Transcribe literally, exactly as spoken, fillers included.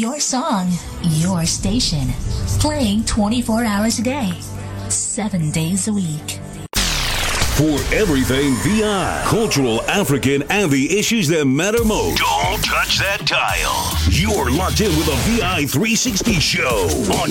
Your song, your station. Playing twenty-four hours a day, seven days a week. For everything V I, cultural, African, and the issues that matter most. Don't touch that dial. You're locked in with a V I three sixty show on